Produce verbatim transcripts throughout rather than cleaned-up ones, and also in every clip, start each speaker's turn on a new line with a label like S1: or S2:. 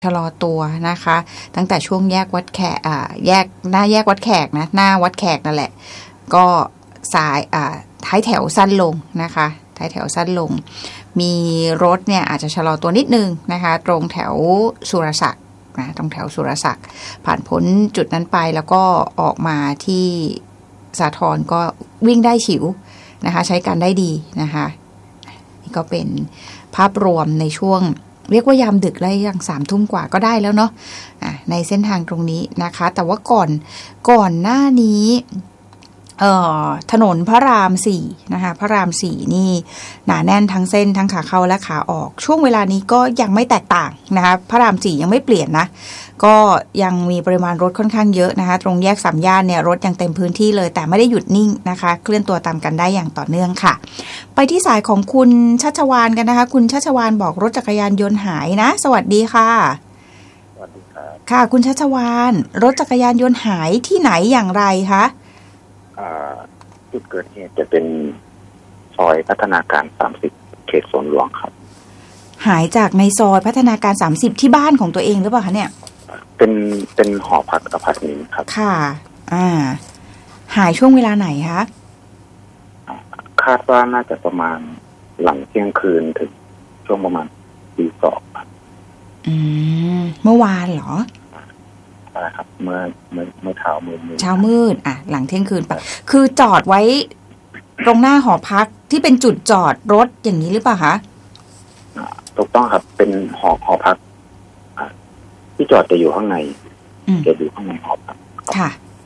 S1: ชะลอตัวนะคะตั้งแต่ช่วงแยกวัดแขกอ่าแยกหน้าแยกวัดแขกนะหน้าวัดแขกนั่นแหละก็สายอ่าท้ายแถวสั้นลงนะคะท้ายแถวสั้นลงมีรถเนี่ยอาจจะชะลอตัวนิดนึงนะคะตรงแถวสุรศักดิ์นะตรงแถวสุรศักดิ์ผ่านพ้นจุดนั้นไปแล้วก็ออกมาที่สาทรก็วิ่งได้ฉิวนะคะใช้การได้ดีนะคะนี่ก็เป็นภาพรวมในช่วงเรียกว่ายามดึกได้ยังสามทุ่มกว่าก็ได้แล้วเนาะะในเส้นทางตรงนี้นะคะแต่ว่าก่อนก่อนหน้านี้เอ่อถนนพระรามสี่นะคะพระรามสี่นี่หนาแน่นทั้งเส้นทั้งขาเข้าและขาออกช่วงเวลานี้ก็ยังไม่แตกต่างนะคะพระรามสี่ยังไม่เปลี่ยนนะก็ยังมีปริมาณรถค่อนข้างเยอะนะคะตรงแยกสามย่านเนี่ยรถยังเต็มพื้นที่เลยแต่ไม่ได้หยุดนิ่งนะคะเคลื่อนตัวตามกันได้อย่างต่อเนื่องค่ะไปที่สายของคุณชัชวาลกันนะคะคุณชัชวาลบอกรถจักรยานยนต์หายนะสวัสดีค่ะ
S2: สวัสดีครับ
S1: ค่ะคุณชัชวาลรถจักรยานยนต์หายที่ไหนอย่างไรคะ
S2: จุดเกิดเหตุจะเป็นซอยพัฒนาการสามสิบเขตสวนหลวงครับ
S1: หายจากในซอยพัฒนาการสามสิบที่บ้านของตัวเองหรือเปล่าคะเนี่ย
S2: เป็นเป็นหอพักอพาร์ตเมนต์ครับ
S1: ค่ะอ่าหายช่วงเวลาไหนคะ
S2: คาดว่าน่าจะประมาณหลังเที่ยงคืนถึงช่วงประมาณตีสองครับ
S1: อืมเมื่อวานเหรอ
S2: ใช่ครับเมื่อเมื่อเมื่อเช้ามืด
S1: เช้ามืดอ่ะหลังเที่ยงคืนปะคือจอดไว้ตรงหน้าหอพักที่เป็นจุดจอดรถอย่างนี้หรือเปล่าคะ
S2: ถูกต้องครับเป็นหอหอพักที่จอดจะอยู่ข้างในจะอยู่ข้างในหอพัก
S1: ค่ะ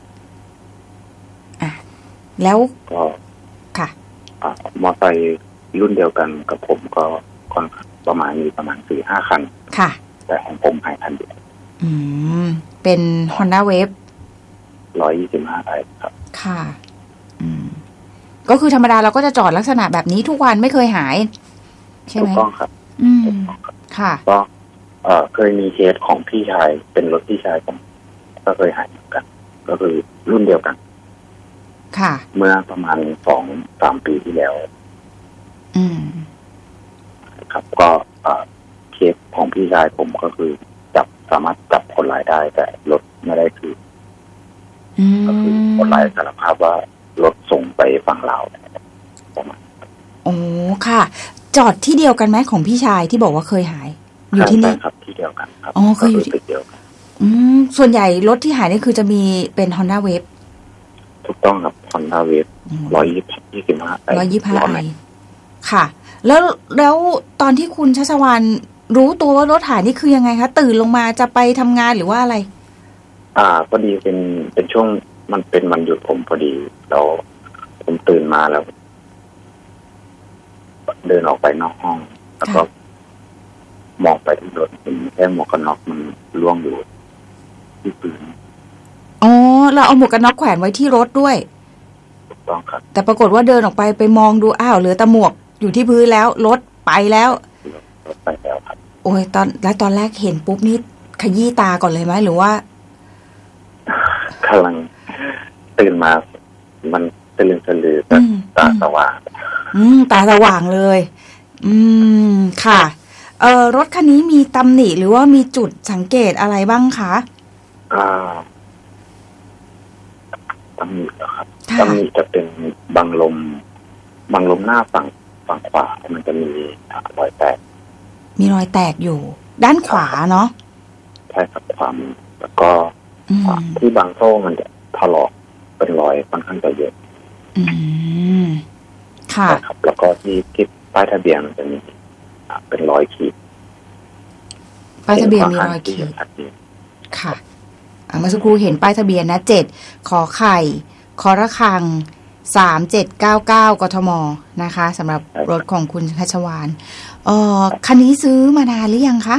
S1: อ่ะแล้ว
S2: ก็
S1: ค่ะ
S2: อ่ามอเตอร์ไซค์รุ่นเดียวกันกับผมก็ค่อนประมาณมีประมาณสี่ห้าคัน
S1: ค่ะ
S2: แต่ของผมหายคันเดียว
S1: อืมเป็น Honda Wave
S2: ร้อยยี่สิบห้าไอครับ
S1: ค่ะอืมก็คือธรรมดาเราก็จะจอดลักษณะแบบนี้ทุกวันไม่เคยหายใช่ไหม
S2: ถูกต้องครับ
S1: อืมค่ะ
S2: ก็เอ่อเคยมีเคสของพี่ชายเป็นรถพี่ชายผมก็เคยหายเหมือนกันก็คือรุ่นเดียวกัน
S1: ค่ะ
S2: เมื่อประมาณสองสามปีที่แล้ว
S1: อืม
S2: ครับก็เอ่อเคสของพี่ชายผมก็คือจับสามารถจับคนร้ายได้แต่รถไม่ได้คือก็คือคนร้ายสารภาพว่ารถส่งไปฝั่งลาวประมาณ
S1: โอ้ค่ะจอดที่เดียวกันไหมของพี่ชายที่บอกว่าเคยหายอยู่ที่นี่
S2: ครับที่เดียวกันครับ
S1: อ๋อเคยอยู่ที่เดียวกันอืมส่วนใหญ่รถที่หายนี่คือจะมีเป็น Honda Wave
S2: ถูกต้องครับ Honda Wave ร้อยยี่สิบห้า
S1: ร้อยยี่สิบห้าไอค่ะแล้วแล้วตอนที่คุณชัชวาลรู้ตัวว่ารถหายนี่คือยังไงคะตื่นลงมาจะไปทำงานหรือว่าอะไร
S2: อ่าพอดีเป็นเป็นช่วงมันเป็นวันหยุดผมพอดีแล้วผมตื่นมาแล้วเดินออกไปนอกห้องแล้วก็มองไปที่รถเห็นแค่หมวกกันน็อกมันล่วงอยู่ที่พื้น
S1: อ๋อเราเอาหมวกกันน็อกแขวนไว้ที่รถด้วย
S2: ถูกต้องครับ
S1: แต่ปรากฏว่าเดินออกไปไปมองดูอ้าวเหลือแต่หมวกอยู่ที่พื้นแล้วรถไปแล้ว
S2: รถไปแล้วครับ
S1: โอ้ยตอนแล้วตอนแรกเห็นปุ๊บนี่ขยี้ตาก่อนเลยไหมหรือว่
S2: ากำลังตื่นมามันตื่นสลือแต่ตาสว่าง
S1: อืมตาสว่างเลยอืมค่ะเอ่อรถคันนี้มีตำหนิหรือว่ามีจุดสังเกตอะไรบ้างคะ
S2: อ่าตำหนิเหรอครับตำหนิจะเป็นบังลมบังลมหน้าฝั่งฝั่งขวามันจะมีรอยแตก
S1: มีรอยแตกอยู่ด้านขวาเนาะ
S2: ใช่ครับความแล้วก็ที่บางโซ่มันจะถลอกเป็นรอยค่อนข้างจะเยอะ
S1: อืมค่ะ
S2: ครับแล้วก็ที่ที่ป้ายทะเบียนมันจะมีเป็นรอยขีด
S1: ป้ายทะเบียนมีรอยขีดค่ะเมื่อสักครู่เห็นป้ายทะเบียนนะเจ็ดขอไข่คอระฆังสามเจ็ดเก้าเก้ากทมนะคะสำหรับรถของคุณชัชวาลเอ่อคันนี้ซื้อมานานหรือยังคะ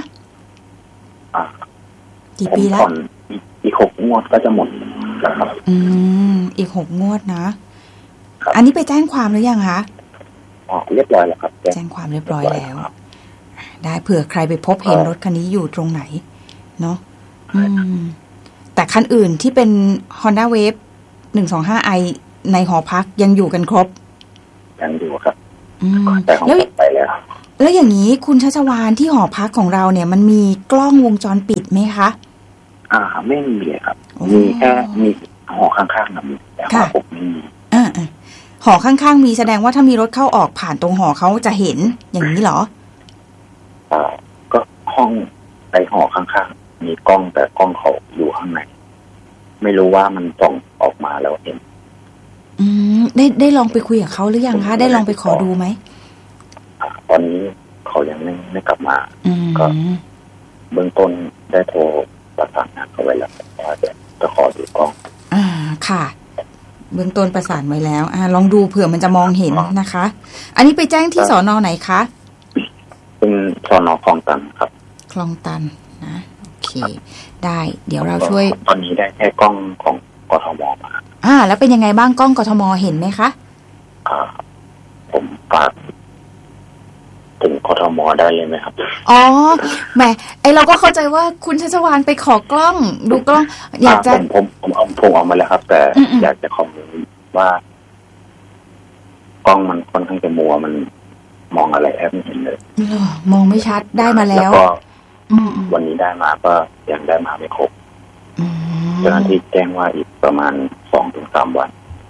S1: กี่ปีแล้ว
S2: อีกหกงวดก็จะหมดแล้วครับ
S1: อืมอีกหกงวดนะอันนี้ไปแจ้งความหรือยังคะ
S2: อ๋อเรียบร้อยแล้วครับ
S1: แจ้งความเรียบร้อยแล้วได้เผื่อใครไปพบเห็นรถคันนี้อยู่ตรงไหนเนาะอืมแต่คันอื่นที่เป็น Honda Wave หนึ่งสองห้าไอในหอพักยังอยู่กันครบ
S2: ยังอยู่ครับ
S1: อืม
S2: แต่ของผมไปแล้ว
S1: แล้วอย่างนี้คุณชัชวาลที่หอพักของเราเนี่ยมันมีกล้องวงจรปิดไหมคะ
S2: อ่าไม่มีเลยครับมีแค่มีหอข้างๆนะมีแต่หอผมไม่มี
S1: อ่าหอข้างๆมีแสดงว่าถ้ามีรถเข้าออกผ่านตรงหอเขาจะเห็นอย่างนี้เหรอ
S2: อ่าก็ห้องไอหอข้างๆมีกล้องแต่กล้องเขาอยู่ข้างในไม่รู้ว่ามันส่องออกมาแล้วเห็น
S1: อืมได้ได้ลองไปคุยกับเขาหรือยังคะได้ลองไปขอดูไหม
S2: ตอนนี้เขายังไม่ไม่กลับมาก็เบื้องต้นได้โทรประสานงานเขาไว้แล้วว่าจะจะขอดูกล้อง
S1: อ่าค่ะเบื้องต้นประสานไว้แล้วอ่าลองดูเผื่อมันจะมองเห็นนะคะอันนี้ไปแจ้งที่สน.ไหนคะ
S2: เป็นสน.คลองตันครับ
S1: คลองตันนะโอเคได้เดี๋ยวเราช่วย
S2: ตอนนี้ได้แค่กล้องของกทม.มา
S1: อ่าแล้วเป็นยังไงบ้างกล้องกทม.เห็นไหมคะ
S2: อ่าผมฝากถึงกทม.ได้เลยไหมครับ
S1: อ๋อแหมไอเราก็เข้าใจว่าคุณชัชวาลไปขอกล้องดูกล้องอยากจะ
S2: ผมผมผมเอาผมเอามาแล้วครับแต่อยากจะขอว่ากล้องมันค่อนข้างจะมัวมันมองอะไรแทบไม่เห็นเลย
S1: มองไม่ชัดได้มาแล้ว
S2: ก็วันนี้ได้มาก็ยังได้มาไม่ครบเจ้าหน้าที่แจ้งว่าอีกประมาณสองถึงสามวัน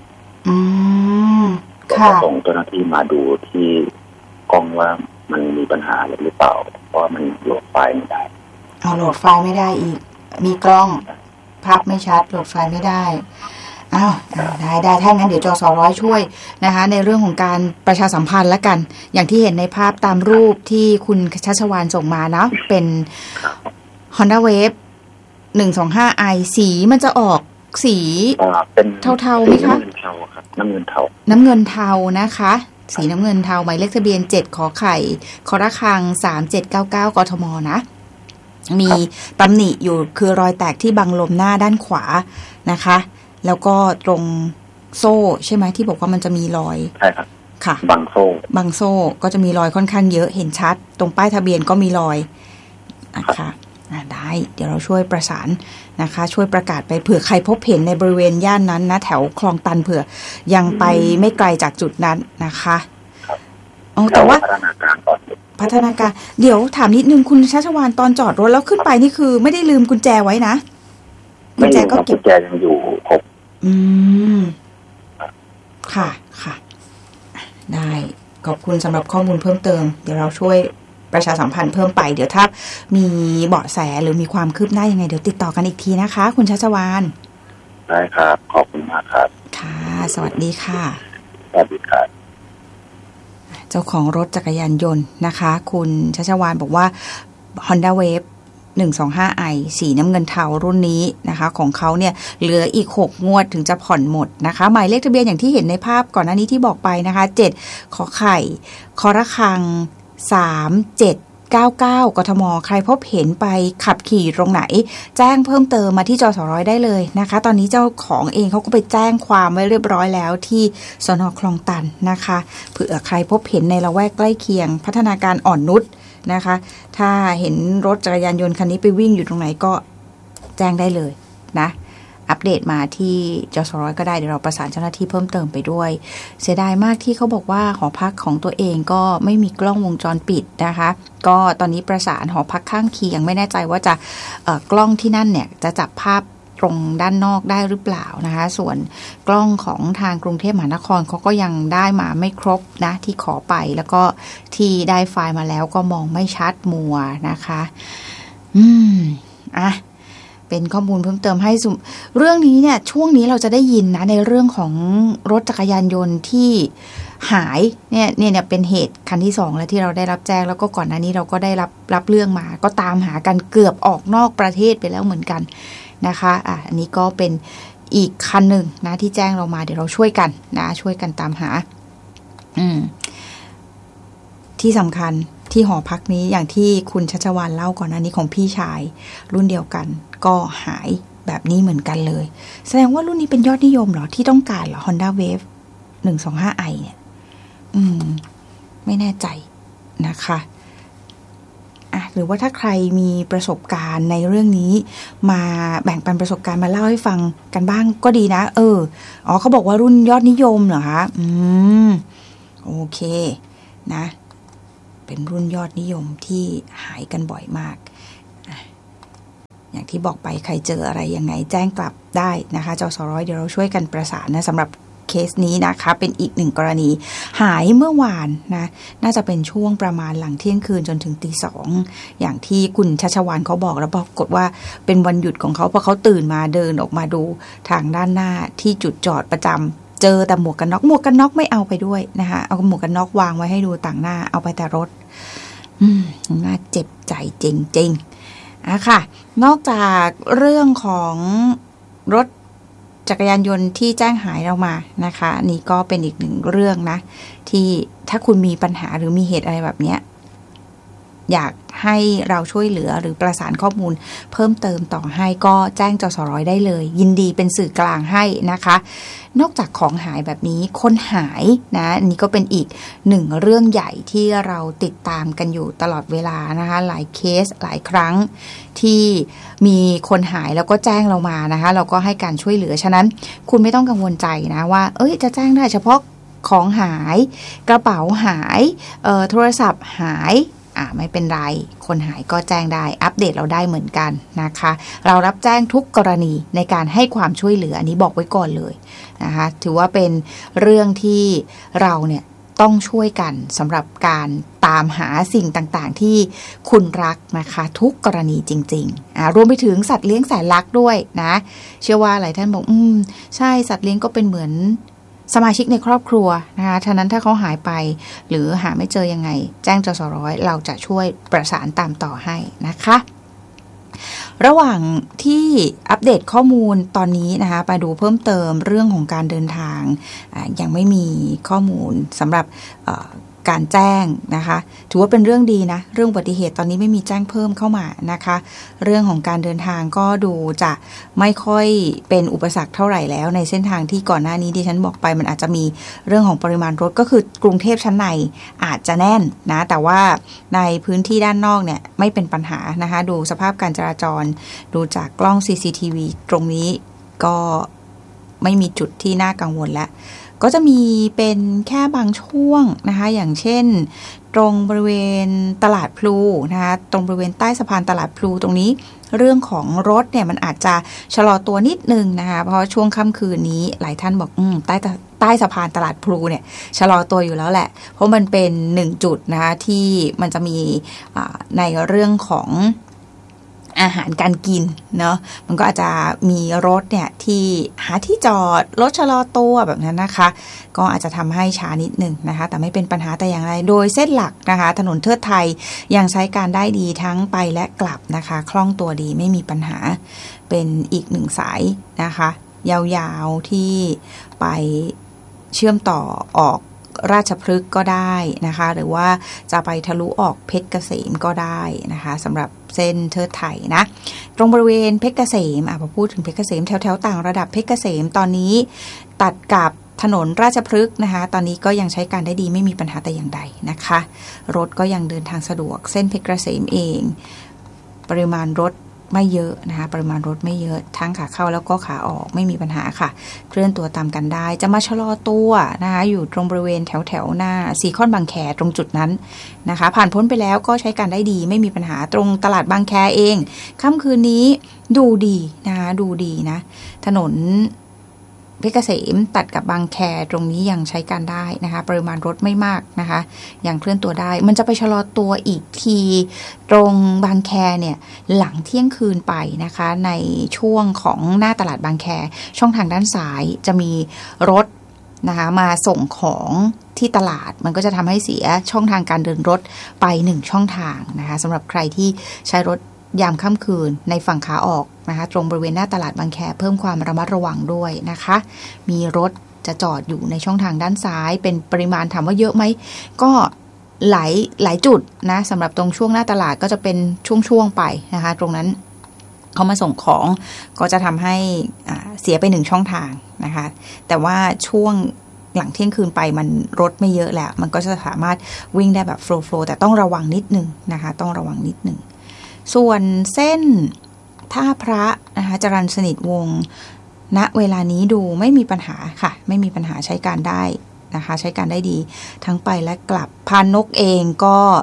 S2: ก็ส่งเจ้าหน้าที่มาดูที่กล้องว่ามันมีปัญหาอะไรหรือเปล่าเพราะมันโหลดไฟล์ไม่ได้
S1: เอาโหลดไฟล์ไม่ได้อีกมีกล้องภาพไม่ชัดโหลดไฟล์ไม่ได้อ้าวได้ได้ถ้างั้นเดี๋ยวจสร้อยช่วยนะคะในเรื่องของการประชาสัมพันธ์ละกันอย่างที่เห็นในภาพตามรูปที่คุณชัชวาลส่งมานะเป็น Honda Wave หนึ่งสองห้า ไอ สีมันจะออกสีเทาๆไหมคะ
S2: น้ำเงินเทาครับน้ำเงินเทา
S1: น้ำเงินเทานะคะสีน้ำเงินเทาหมายเลขทะเบียนเจ็ดขอไข่คอระฆังสามเจ็ดเก้าเก้ากทมนะมีตำหนิอยู่คือรอยแตกที่บังลมหน้าด้านขวานะคะแล้วก็ตรงโซ่ใช่ไหมที่บอกว่ามันจะมีรอย
S2: ใช่ครับ
S1: ค่ะ
S2: บังโซ่
S1: บังโซ่ก็จะมีรอยค่อนข้างเยอะเห็นชัดตรงป้ายทะเบียนก็มีรอยนะคะได้เดี๋ยวเราช่วยประสานนะคะช่วยประกาศไปเผื่อใครพบเห็นในบริเวณย่านนั้นนะแถวคลองตันเผื่อยังไปไม่ไกลจากจุดนั้นนะคะ
S2: อ๋อแต่ว่าพัฒนาการก่อน
S1: พัฒนาการเดี๋ยวถามนิดนึงคุณชัชวาลตอนจอดรถแล้วขึ้นไปนี่คือไม่ได้ลืมกุญแจไว้นะ
S2: กุญแจก็เก็บกุญแจยังอยู่ครบ
S1: อืมค่ะค่ะได้ขอบคุณสำหรับข้อมูลเพิ่มเติมเดี๋ยวเราช่วยประชาสัมพันธ์เพิ่มไปเดี๋ยวถ้ามีเบาะแสหรือมีความคืบหน้ายังไงเดี๋ยวติดต่อกันอีกทีนะคะคุณชัชวาล
S2: ได้ครับขอบคุณมากครับ
S1: ค่ะสวัสดีค่ะ
S2: สวัสดีครับ
S1: เจ้าของรถจักรยานยนต์นะคะคุณชัชวาลบอกว่า Honda Wave หนึ่งสองห้า ไอ สีน้ำเงินเทารุ่นนี้นะคะของเขาเนี่ยเหลืออีกหกงวดถึงจะผ่อนหมดนะคะหมายเลขทะเบียนอย่างที่เห็นในภาพก่อนหน้านี้ที่บอกไปนะคะเจ็ดขอไข่คอระฆังสามเจ็ดเก้าเก้ากทมใครพบเห็นไปขับขี่ตรงไหนแจ้งเพิ่มเติมมาที่จสร้อยได้เลยนะคะตอนนี้เจ้าของเองเขาก็ไปแจ้งความไว้เรียบร้อยแล้วที่สน.คลองตันนะคะเผื่อใครพบเห็นในละแวกใกล้เคียงพัฒนาการอ่อนนุชนะคะถ้าเห็นรถจักรยานยนต์คันนี้ไปวิ่งอยู่ตรงไหนก็แจ้งได้เลยนะอัปเดตมาที่จสร้อยก็ได้เดี๋ยวเราประสานเจ้าหน้าที่เพิ่มเติมไปด้วยเสียดายมากที่เขาบอกว่าหอพักของตัวเองก็ไม่มีกล้องวงจรปิดนะคะก็ตอนนี้ประสานหอพักข้างเคียงไม่แน่ใจว่าจะเอ่อกล้องที่นั่นเนี่ยจะจับภาพตรงด้านนอกได้หรือเปล่านะคะส่วนกล้องของทางกรุงเทพมหานครเขาก็ยังได้มาไม่ครบนะที่ขอไปแล้วก็ที่ได้ไฟล์มาแล้วก็มองไม่ชัดมัวนะคะอืมอ่ะเป็นข้อมูลเพิ่มเติมให้เรื่องนี้เนี่ยช่วงนี้เราจะได้ยินนะในเรื่องของรถจักรยานยนต์ที่หายเนี่ยเนี่ยเนี่ยเป็นเหตุคันที่สองแล้วที่เราได้รับแจ้งแล้วก็ก่อนหน้านี้เราก็ได้รับรับเรื่องมาก็ตามหากันเกือบออกนอกประเทศไปแล้วเหมือนกันนะคะอ่ะอันนี้ก็เป็นอีกคันหนึ่งนะที่แจ้งเรามาเดี๋ยวเราช่วยกันนะช่วยกันตามหาอืมที่สำคัญที่หอพักนี้อย่างที่คุณชัชวาลเล่าก่อนหน้านี้ของพี่ชายรุ่นเดียวกันก็หายแบบนี้เหมือนกันเลยแสดงว่ารุ่นนี้เป็นยอดนิยมเหรอที่ต้องการเหรอ Honda Wave หนึ่งสองห้า ไอ เนี่ยอืมไม่แน่ใจนะคะอ่ะหรือว่าถ้าใครมีประสบการณ์ในเรื่องนี้มาแบ่งปันประสบการณ์มาเล่าให้ฟังกันบ้างก็ดีนะเอออ๋อเขาบอกว่ารุ่นยอดนิยมเหรอคะอืมโอเคนะเป็นรุ่นยอดนิยมที่หายกันบ่อยมากอย่างที่บอกไปใครเจออะไรยังไงแจ้งกลับได้นะคะจสร้อยเดี๋ยวเราช่วยกันประสานนะสำหรับเคสนี้นะคะเป็นอีกหนึ่งกรณีหายเมื่อวานนะน่าจะเป็นช่วงประมาณหลังเที่ยงคืนจนถึงตีสองอย่างที่คุณชัชวานเขาบอกแล้วปรากฏว่าเป็นวันหยุดของเขาเพราะเขาตื่นมาเดินออกมาดูทางด้านหน้าที่จุดจอดประจำเจอแต่หมวกกันน็อกหมวกกันน็อกไม่เอาไปด้วยนะคะเอาหมวกกันน็อกวางไว้ให้ดูต่างหน้าเอาไปแต่รถอืมน่าเจ็บใจจริงๆอะค่ะนอกจากเรื่องของรถจักรยานยนต์ที่แจ้งหายเรามานะคะนี่ก็เป็นอีกหนึ่งเรื่องนะที่ถ้าคุณมีปัญหาหรือมีเหตุอะไรแบบนี้อยากให้เราช่วยเหลือหรือประสานข้อมูลเพิ่มเติมต่อให้ก็แจ้งจสร้อยได้เลยยินดีเป็นสื่อกลางให้นะคะนอกจากของหายแบบนี้คนหายนะนี่ก็เป็นอีกหนึ่งเรื่องใหญ่ที่เราติดตามกันอยู่ตลอดเวลานะคะหลายเคสหลายครั้งที่มีคนหายแล้วก็แจ้งเรามานะคะเราก็ให้การช่วยเหลือฉะนั้นคุณไม่ต้องกังวลใจนะว่าเอ้ยจะแจ้งได้เฉพาะของหายกระเป๋าหายเอ่อโทรศัพท์หายอ่าไม่เป็นไรคนหายก็แจ้งได้อัปเดตเราได้เหมือนกันนะคะเรารับแจ้งทุกกรณีในการให้ความช่วยเหลืออันนี้บอกไว้ก่อนเลยนะคะถือว่าเป็นเรื่องที่เราเนี่ยต้องช่วยกันสำหรับการตามหาสิ่งต่างๆที่คุณรักนะคะทุกกรณีจริงๆอ่ารวมไปถึงสัตว์เลี้ยงแสนรักด้วยนะเชื่อว่าหลายท่านบอกอืมใช่สัตว์เลี้ยงก็เป็นเหมือนสมาชิกในครอบครัวนะคะฉะนั้นถ้าเขาหายไปหรือหาไม่เจอยังไงแจ้งจสร้อยเราจะช่วยประสานตามต่อให้นะคะระหว่างที่อัปเดตข้อมูลตอนนี้นะคะไปดูเพิ่มเติมเรื่องของการเดินทางยังไม่มีข้อมูลสำหรับการแจ้งนะคะถือว่าเป็นเรื่องดีนะเรื่องอุบัติเหตุตอนนี้ไม่มีแจ้งเพิ่มเข้ามานะคะเรื่องของการเดินทางก็ดูจะไม่ค่อยเป็นอุปสรรคเท่าไหร่แล้วในเส้นทางที่ก่อนหน้านี้ที่ฉันบอกไปมันอาจจะมีเรื่องของปริมาณรถก็คือกรุงเทพชั้นในอาจจะแน่นนะแต่ว่าในพื้นที่ด้านนอกเนี่ยไม่เป็นปัญหานะคะดูสภาพการจราจรดูจากกล้อง ซี ซี ที วี ตรงนี้ก็ไม่มีจุดที่น่ากังวลแล้วก็จะมีเป็นแค่บางช่วงนะคะอย่างเช่นตรงบริเวณตลาดพลูนะคะตรงบริเวณใต้สะพานตลาดพลูตรงนี้เรื่องของรถเนี่ยมันอาจจะชะลอตัวนิดนึงนะคะเพราะช่วงค่ำคืนนี้หลายท่านบอกอืมใต้ใต้สะพานตลาดพลูเนี่ยชะลอตัวอยู่แล้วแหละเพราะมันเป็นหนึ่งจุดนะคะที่มันจะมีในเรื่องของอาหารการกินเนาะมันก็อาจจะมีรถเนี่ยที่หาที่จอดรถชะลอตัวแบบนั้นนะคะก็อาจจะทำให้ช้านิดนึงนะคะแต่ไม่เป็นปัญหาแต่อย่างไรโดยเส้นหลักนะคะถนนเทิดไทยยังใช้การได้ดีทั้งไปและกลับนะคะคล่องตัวดีไม่มีปัญหาเป็นอีกหนึ่งสายนะคะยาวๆที่ไปเชื่อมต่อออกราชพฤกษ์ก็ได้นะคะหรือว่าจะไปทะลุออกเพชรเกษมก็ได้นะคะสำหรับเส้นเทิดไทยนะตรงบริเวณเพชรเกษมอ่ะพอพูดถึงเพชรเกษมแถวๆต่างระดับเพชรเกษมตอนนี้ตัดกับถนนราชพฤกษ์นะคะตอนนี้ก็ยังใช้การได้ดีไม่มีปัญหาแต่อย่างใดนะคะรถก็ยังเดินทางสะดวกเส้นเพชรเกษมเองปริมาณรถไม่เยอะนะคะปริมาณรถไม่เยอะทั้งขาเข้าแล้วก็ขาออกไม่มีปัญหาค่ะเคลื่อนตัวตามกันได้จะมาชะลอตัวนะคะอยู่ตรงบริเวณแถวแถวหน้าซีคอนบางแคตรงจุดนั้นนะคะผ่านพ้นไปแล้วก็ใช้การได้ดีไม่มีปัญหาตรงตลาดบางแคเองค่ำคืนนี้ดูดีนะคะดูดีนะถนนเพชรเกษมตัดกับบางแคตรงนี้ยังใช้การได้นะคะปริมาณรถไม่มากนะคะยังเคลื่อนตัวได้มันจะไปชะลอตัวอีกทีตรงบางแคเนี่ยหลังเที่ยงคืนไปนะคะในช่วงของหน้าตลาดบางแคช่องทางด้านซ้ายจะมีรถนะคะมาส่งของที่ตลาดมันก็จะทำให้เสียช่องทางการเดินรถไปหนึ่งช่องทางนะคะสำหรับใครที่ใช้รถยามค่ำคืนในฝั่งขาออกนะคะตรงบริเวณหน้าตลาดบางแคเพิ่มความระมัดระวังด้วยนะคะมีรถจะจอดอยู่ในช่องทางด้านซ้ายเป็นปริมาณถามว่าเยอะไหมก็หลายหลายจุดนะสำหรับตรงช่วงหน้าตลาดก็จะเป็นช่วงๆไปนะคะตรงนั้นเขามาส่งของก็จะทำให้เสียไปหนึ่งช่องทางนะคะแต่ว่าช่วงหลังเที่ยงคืนไปมันรถไม่เยอะแล้วมันก็จะสามารถวิ่งได้แบบโฟล์โฟล์แต่ต้องระวังนิดนึงนะคะต้องระวังนิดนึงส่วนเส้นท่าพระนะคะจรัญสนิทวงศ์ณเวลานี้ดูไม่มีปัญหาค่ะไม่มีปัญหาใช้การได้นะคะใช้การได้ดีทั้งไปและกลับพานนกเองก็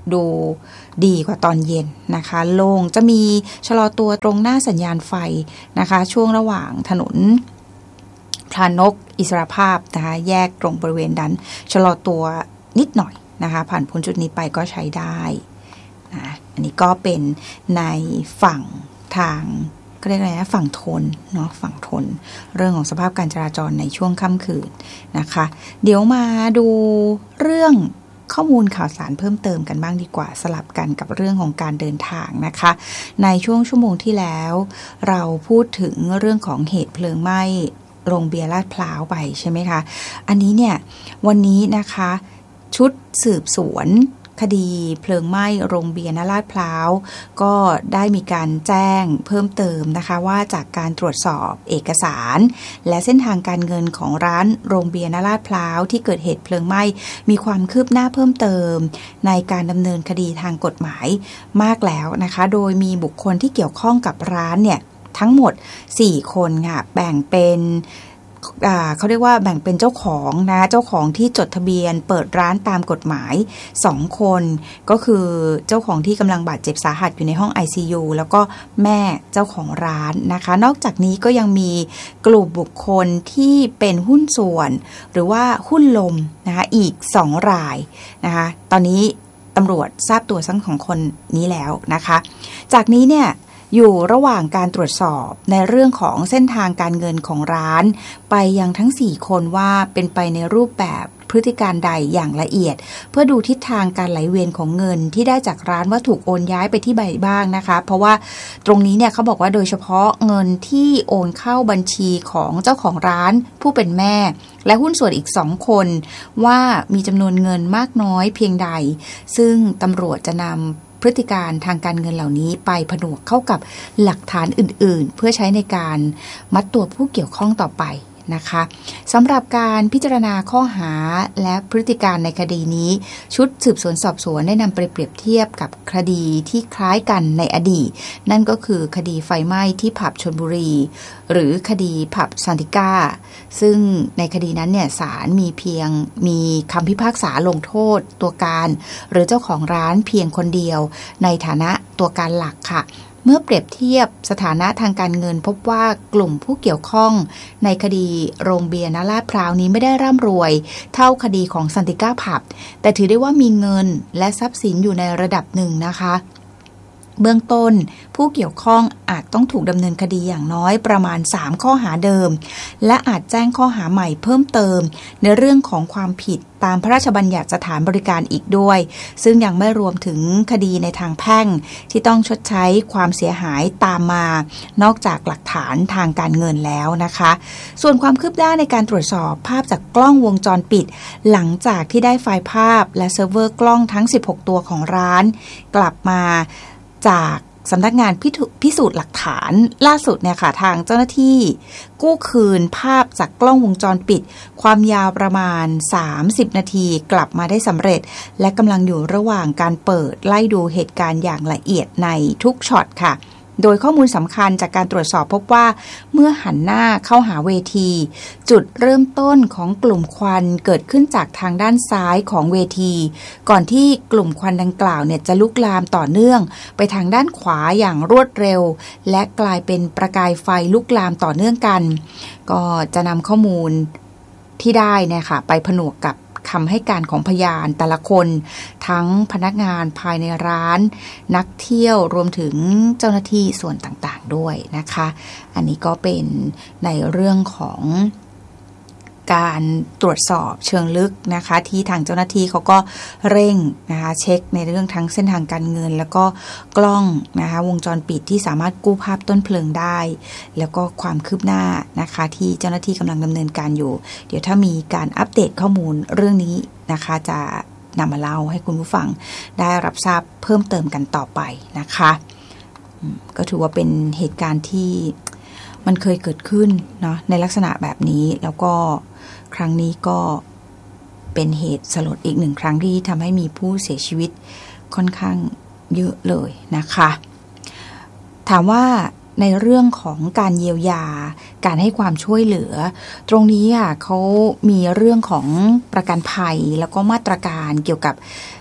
S1: ดูดีกว่าตอนเย็นนะคะโล่งจะมีชะลอตัวตรงหน้าสัญญาณไฟนะคะช่วงระหว่างถนนพลานกอิสรภาพนะคะแยกตรงบริเวณนั้นชะลอตัวนิดหน่อยนะคะผ่านพ้นจุดนี้ไปก็ใช้ได้นะอันนี้ก็เป็นในฝั่งทางก็เรียกอะไรนะฝั่งทนเนาะฝั่งทนเรื่องของสภาพการจราจรในช่วงค่ำคืนนะคะเดี๋ยวมาดูเรื่องข้อมูลข่าวสารเพิ่มเติมกันบ้างดีกว่าสลับกันกับเรื่องของการเดินทางนะคะในช่วงชั่วโมงที่แล้วเราพูดถึงเรื่องของเหตุเพลิงไหม้โรงเบียร์ลาดพร้าวไปใช่ไหมคะอันนี้เนี่ยวันนี้นะคะชุดสืบสวนคดีเพลิงไหม้โรงเบียร์ณลาดพร้าวก็ได้มีการแจ้งเพิ่มเติมนะคะว่าจากการตรวจสอบเอกสารและเส้นทางการเงินของร้านโรงเบียร์ณลาดพร้าวที่เกิดเหตุเพลิงไหม้มีความคืบหน้าเพิ่มเติมในการดำเนินคดีทางกฎหมายมากแล้วนะคะโดยมีบุคคลที่เกี่ยวข้องกับร้านเนี่ยทั้งหมดสี่คนค่ะแบ่งเป็นเขาเรียกว่าแบ่งเป็นเจ้าของนะเจ้าของที่จดทะเบียนเปิดร้านตามกฎหมายสองคนก็คือเจ้าของที่กำลังบาดเจ็บสาหัสอยู่ในห้อง ไอ ซี ยู แล้วก็แม่เจ้าของร้านนะคะนอกจากนี้ก็ยังมีกลุ่มบุคคลที่เป็นหุ้นส่วนหรือว่าหุ้นลมนะคะอีกสองรายนะคะตอนนี้ตำรวจทราบตัวทั้งของคนนี้แล้วนะคะจากนี้เนี่ยอยู่ระหว่างการตรวจสอบในเรื่องของเส้นทางการเงินของร้านไปยังทั้งสี่คนว่าเป็นไปในรูปแบบพฤติการใดอย่างละเอียดเพื่อดูทิศทางการไหลเวียนของเงินที่ได้จากร้านว่าถูกโอนย้ายไปที่ใบบ้างนะคะเพราะว่าตรงนี้เนี่ยเขาบอกว่าโดยเฉพาะเงินที่โอนเข้าบัญชีของเจ้าของร้านผู้เป็นแม่และหุ้นส่วนอีกสองคนว่ามีจำนวนเงินมากน้อยเพียงใดซึ่งตำรวจจะนำพฤติการทางการเงินเหล่านี้ไปผนวกเข้ากับหลักฐานอื่นๆเพื่อใช้ในการมัดตัวผู้เกี่ยวข้องต่อไปนะคะสำหรับการพิจารณาข้อหาและพฤติการในคดีนี้ชุดสืบสวนสอบสวนได้นำไปเปรียบเทียบกับคดีที่คล้ายกันในอดีตนั่นก็คือคดีไฟไหม้ที่ผับชลบุรีหรือคดีผับซันติก้าซึ่งในคดีนั้นเนี่ยศาลมีเพียงมีคำพิพากษาลงโทษตัวการหรือเจ้าของร้านเพียงคนเดียวในฐานะตัวการหลักค่ะเมื่อเปรียบเทียบสถานะทางการเงินพบว่ากลุ่มผู้เกี่ยวข้องในคดีโรงเบียร์ณลาดพร้าวนี้ไม่ได้ร่ำรวยเท่าคดีของซันติก้าผับแต่ถือได้ว่ามีเงินและทรัพย์สินอยู่ในระดับหนึ่งนะคะเบื้องต้นผู้เกี่ยวข้องอาจต้องถูกดำเนินคดีอย่างน้อยประมาณสามข้อหาเดิมและอาจแจ้งข้อหาใหม่เพิ่มเติมในเรื่องของความผิดตามพระราชบัญญัติสถานบริการอีกด้วยซึ่งยังไม่รวมถึงคดีในทางแพ่งที่ต้องชดใช้ความเสียหายตามมานอกจากหลักฐานทางการเงินแล้วนะคะส่วนความคืบหน้าในการตรวจสอบภาพจากกล้องวงจรปิดหลังจากที่ได้ไฟล์ภาพและเซิร์ฟเวอร์กล้องทั้งสิบหกตัวของร้านกลับมาจากสำนักงานพิสูจน์หลักฐานล่าสุดเนี่ยค่ะทางเจ้าหน้าที่กู้คืนภาพจากกล้องวงจรปิดความยาวประมาณสามสิบนาทีกลับมาได้สำเร็จและกำลังอยู่ระหว่างการเปิดไล่ดูเหตุการณ์อย่างละเอียดในทุกช็อตค่ะโดยข้อมูลสำคัญจากการตรวจสอบพบว่าเมื่อหันหน้าเข้าหาเวทีจุดเริ่มต้นของกลุ่มควันเกิดขึ้นจากทางด้านซ้ายของเวทีก่อนที่กลุ่มควันดังกล่าวเนี่ยจะลุกลามต่อเนื่องไปทางด้านขวาอย่างรวดเร็วและกลายเป็นประกายไฟลุกลามต่อเนื่องกันก็จะนำข้อมูลที่ได้เนี่ยค่ะไปผนวกกับคำให้การของพยานแต่ละคนทั้งพนักงานภายในร้านนักเที่ยวรวมถึงเจ้าหน้าที่ส่วนต่างๆด้วยนะคะอันนี้ก็เป็นในเรื่องของการตรวจสอบเชิงลึกนะคะที่ทางเจ้าหน้าที่เขาก็เร่งนะคะเช็คในเรื่องทั้งเส้นทางการเงินแล้วก็กล้องนะคะวงจรปิดที่สามารถกู้ภาพต้นเพลิงได้แล้วก็ความคืบหน้านะคะที่เจ้าหน้าที่กำลังดำเนินการอยู่เดี๋ยวถ้ามีการอัปเดตข้อมูลเรื่องนี้นะคะจะนำมาเล่าให้คุณผู้ฟังได้รับทราบเพิ่มเติมกันต่อไปนะคะก็ถือว่าเป็นเหตุการณ์ที่มันเคยเกิดขึ้นเนาะในลักษณะแบบนี้แล้วก็ครั้งนี้ก็เป็นเหตุสลดอีกหนึ่งครั้งที่ทำให้มีผู้เสียชีวิตค่อนข้างเยอะเลยนะคะถามว่าในเรื่องของการเยียวยาการให้ความช่วยเหลือตรงนี้อ่ะเขามีเรื่องของประกันภัยแล้วก็มาตรการเกี่ยวกับ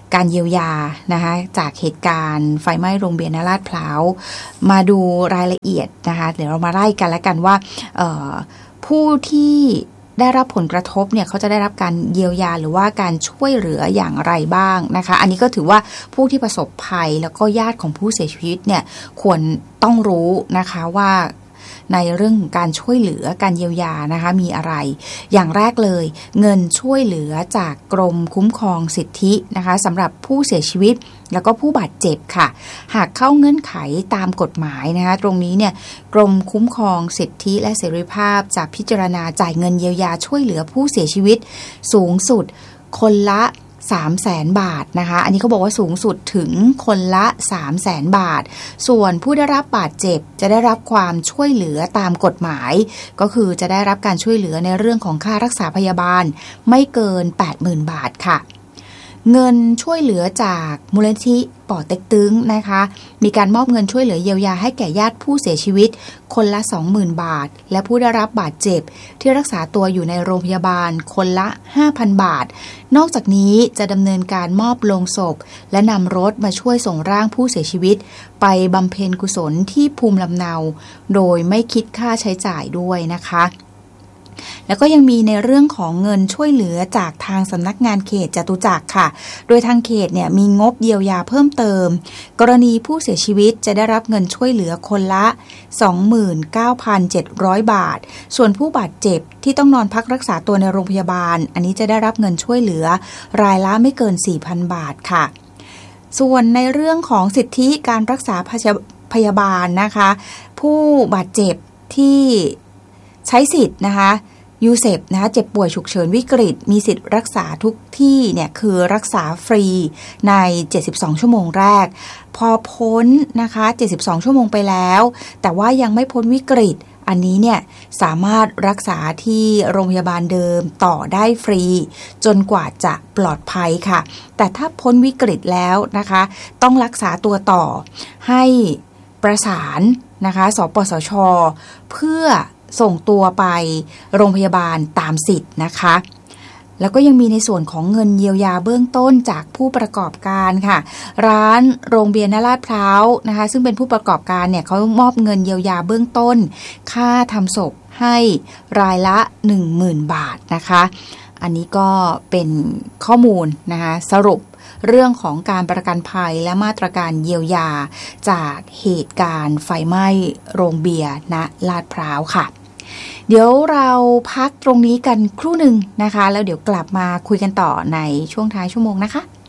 S1: การเยียวยานะคะจากเหตุการณ์ไฟไหม้โรงเบียร์นราษฎร์พร้าวมาดูรายละเอียดนะคะเดี๋ยวเรามาไล่กันแล้วกันว่าผู้ที่ได้รับผลกระทบเนี่ยเขาจะได้รับการเยียวยาหรือว่าการช่วยเหลืออย่างไรบ้างนะคะอันนี้ก็ถือว่าผู้ที่ประสบภัยแล้วก็ญาติของผู้เสียชีวิตเนี่ยควรต้องรู้นะคะว่าในเรื่องการช่วยเหลือการเยียวยานะคะมีอะไรอย่างแรกเลยเงินช่วยเหลือจากกรมคุ้มครองสิทธินะคะสำหรับผู้เสียชีวิตแล้วก็ผู้บาดเจ็บค่ะหากเข้าเงื่อนไขตามกฎหมายนะคะตรงนี้เนี่ยกรมคุ้มครองสิทธิและเสรีภาพจะพิจารณาจ่ายเงินเยียวยาช่วยเหลือผู้เสียชีวิตสูงสุดคนละสามแสนบาทนะคะอันนี้เขาบอกว่าสูงสุดถึงคนละสามแสนบาทส่วนผู้ได้รับบาดเจ็บจะได้รับความช่วยเหลือตามกฎหมายก็คือจะได้รับการช่วยเหลือในเรื่องของค่ารักษาพยาบาลไม่เกิน แปดหมื่น บาทค่ะเงินช่วยเหลือจากมูลนิธิป่อเต็กตึงนะคะมีการมอบเงินช่วยเหลือเยียวยาให้แก่ญาติผู้เสียชีวิตคนละ สองหมื่น บาทและผู้ได้รับบาดเจ็บที่รักษาตัวอยู่ในโรงพยาบาลคนละ ห้าพัน บาทนอกจากนี้จะดำเนินการมอบโลงศพและนำรถมาช่วยส่งร่างผู้เสียชีวิตไปบำเพ็ญกุศลที่ภูมิลำเนาโดยไม่คิดค่าใช้จ่ายด้วยนะคะแล้วก็ยังมีในเรื่องของเงินช่วยเหลือจากทางสำนักงานเขตจตุจักรค่ะโดยทางเขตเนี่ยมีงบเยียวยาเพิ่มเติมกรณีผู้เสียชีวิตจะได้รับเงินช่วยเหลือคนละ สองหมื่นเก้าพันเจ็ดร้อย บาทส่วนผู้บาดเจ็บที่ต้องนอนพักรักษาตัวในโรงพยาบาลอันนี้จะได้รับเงินช่วยเหลือรายละไม่เกิน สี่พัน บาทค่ะส่วนในเรื่องของสิทธิการรักษาพยาบาลนะคะผู้บาดเจ็บที่ใช้สิทธิ์นะคะยูเซปนะคะเจ็บป่วยฉุกเฉินวิกฤตมีสิทธิ์รักษาทุกที่เนี่ยคือรักษาฟรีในเจ็ดสิบสองชั่วโมงแรกพอพ้นนะคะเจ็ดสิบสองชั่วโมงไปแล้วแต่ว่ายังไม่พ้นวิกฤตอันนี้เนี่ยสามารถรักษาที่โรงพยาบาลเดิมต่อได้ฟรีจนกว่าจะปลอดภัยค่ะแต่ถ้าพ้นวิกฤตแล้วนะคะต้องรักษาตัวต่อให้ประสานนะคะสปสช.เพื่อส่งตัวไปโรงพยาบาลตามสิทธิ์นะคะแล้วก็ยังมีในส่วนของเงินเยียวยาเบื้องต้นจากผู้ประกอบการค่ะร้านโรงเบียร์นราษฎร์พร้าวนะคะซึ่งเป็นผู้ประกอบการเนี่ยเขามอบเงินเยียวยาเบื้องต้นค่าทำศพให้รายละ หนึ่งหมื่น บาทนะคะอันนี้ก็เป็นข้อมูลนะคะสรุปเรื่องของการประกันภัยและมาตรการเยียวยาจากเหตุการณ์ไฟไหม้โรงเบียร์ณลาดพร้าวค่ะเดี๋ยวเราพักตรงนี้กันครู่หนึ่งนะคะแล้วเดี๋ยวกลับมาคุยกันต่อในช่วงท้ายชั่วโมงนะคะ